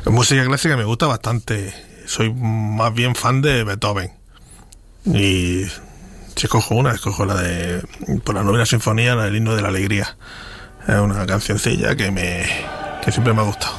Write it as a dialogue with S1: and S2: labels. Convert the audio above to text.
S1: Música clásica me gusta bastante. Soy más bien fan de Beethoven. Y si escojo una, escojo la de... Por la novena sinfonía, la del himno de la alegría. Es una cancioncilla que siempre me ha gustado.